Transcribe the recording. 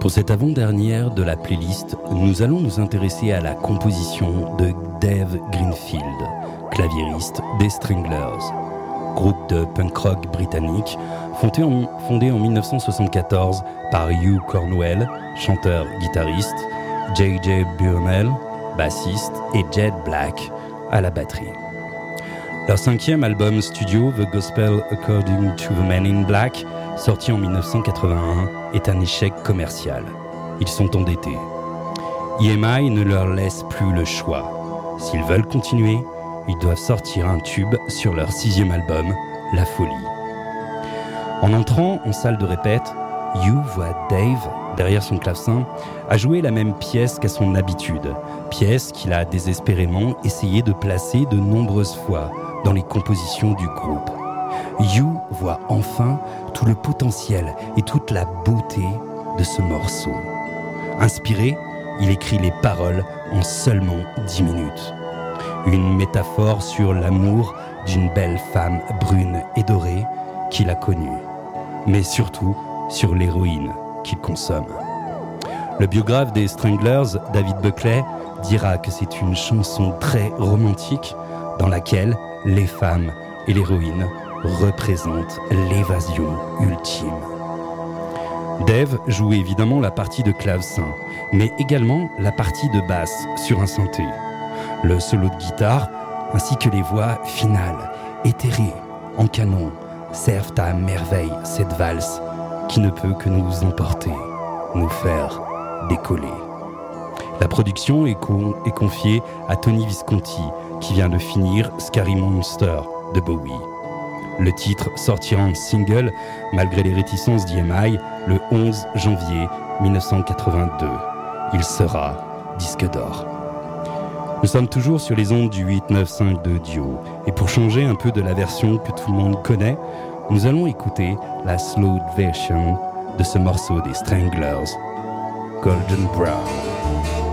Pour cette avant-dernière de la playlist, nous allons nous intéresser à la composition de Dave Greenfield, claviériste des Stranglers, groupe de punk rock britannique fondé en 1974 par Hugh Cornwell, chanteur-guitariste, J.J. Burnell, bassiste et Jed Black à la batterie. Leur 5e album studio, The Gospel According to the Man in Black, sorti en 1981, est un échec commercial. Ils sont endettés. EMI ne leur laisse plus le choix. S'ils veulent continuer, ils doivent sortir un tube sur leur 6e album, La Folie. En entrant en salle de répète, Hugh voit Dave, derrière son clavecin, à jouer la même pièce qu'à son habitude, pièce qu'il a désespérément essayé de placer de nombreuses fois dans les compositions du groupe. Hugh voit enfin tout le potentiel et toute la beauté de ce morceau. Inspiré, il écrit les paroles en seulement 10 minutes. Une métaphore sur l'amour d'une belle femme brune et dorée qu'il a connue, mais surtout sur l'héroïne qu'il consomme. Le biographe des Stranglers, David Buckley, dira que c'est une chanson très romantique dans laquelle les femmes et l'héroïne représentent l'évasion ultime. Dave joue évidemment la partie de clavecin, mais également la partie de basse sur un synthé. Le solo de guitare, ainsi que les voix finales, éthérées, en canon, servent à merveille cette valse qui ne peut que nous emporter, nous faire décoller. La production est confiée à Tony Visconti, qui vient de finir Scary Monster de Bowie. Le titre sortira en single, malgré les réticences d'EMI, le 11 janvier 1982. Il sera disque d'or. Nous sommes toujours sur les ondes du 895 de Dio, et pour changer un peu de la version que tout le monde connaît, nous allons écouter la slowed version de ce morceau des Stranglers, Golden Brown.